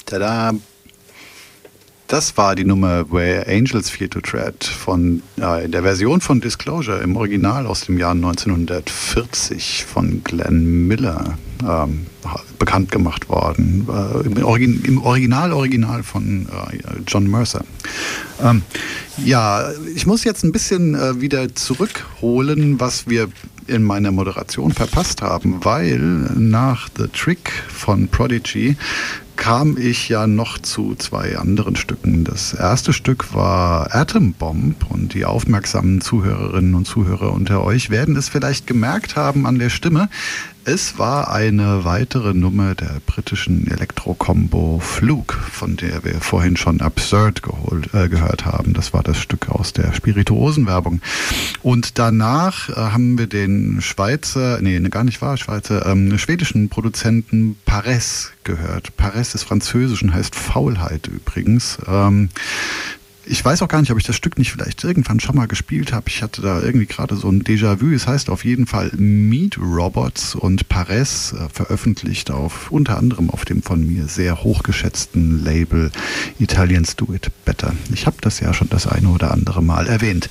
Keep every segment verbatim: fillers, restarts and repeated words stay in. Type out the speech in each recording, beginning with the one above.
Tada! Das war die Nummer Where Angels Fear to Tread von äh, der Version von Disclosure im Original aus dem Jahr neunzehnhundertvierzig von Glenn Miller ähm, bekannt gemacht worden. Äh, im, Origin, im Original Original von äh, John Mercer. Ähm, ja, ich muss jetzt ein bisschen äh, wieder zurückholen, was wir in meiner Moderation verpasst haben, weil nach The Trick von Prodigy kam ich ja noch zu zwei anderen Stücken. Das erste Stück war Atom Bomb und die aufmerksamen Zuhörerinnen und Zuhörer unter euch werden es vielleicht gemerkt haben an der Stimme. Es war eine weitere Nummer der britischen Elektro-Combo Fluke, von der wir vorhin schon Absurd geholt, äh, gehört haben. Das war das Stück aus der Spirituosenwerbung. Und danach äh, haben wir den Schweizer, nee, gar nicht wahr, Schweizer, ähm, schwedischen Produzenten Paresse gehört. Paresse ist französisch und heißt Faulheit übrigens. Ähm, Ich weiß auch gar nicht, ob ich das Stück nicht vielleicht irgendwann schon mal gespielt habe. Ich hatte da irgendwie gerade so ein Déjà-vu. Es heißt auf jeden Fall Meat Robots und Paresse äh, veröffentlicht auf unter anderem auf dem von mir sehr hochgeschätzten Label Italians Do It Better. Ich habe das ja schon das eine oder andere Mal erwähnt.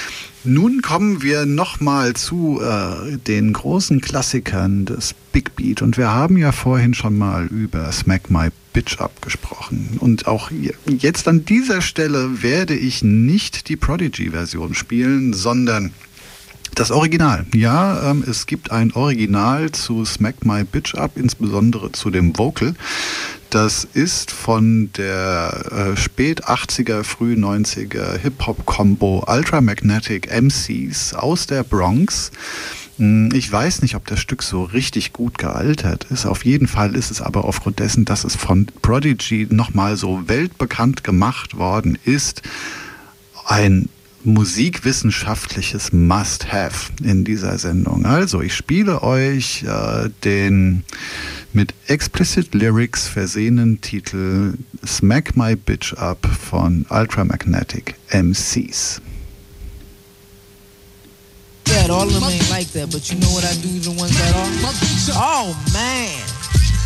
Nun kommen wir nochmal zu äh, den großen Klassikern des Big Beat. Und wir haben ja vorhin schon mal über Smack My Bitch Up gesprochen. Und auch jetzt an dieser Stelle werde ich nicht die Prodigy-Version spielen, sondern das Original. Ja, ähm, es gibt ein Original zu Smack My Bitch Up, insbesondere zu dem Vocal. Das ist von der äh, spät achtziger, früh neunziger Hip-Hop-Combo Ultramagnetic M Cs aus der Bronx. Ich weiß nicht, ob das Stück so richtig gut gealtert ist. Auf jeden Fall ist es aber aufgrund dessen, dass es von Prodigy nochmal so weltbekannt gemacht worden ist, ein musikwissenschaftliches Must-Have in dieser Sendung. Also, ich spiele euch äh, den mit explicit Lyrics versehenen Titel Smack My Bitch Up von Ultramagnetic M Cs. Yeah, all of them ain't like that, but you know what I do to the ones that are? Oh, man.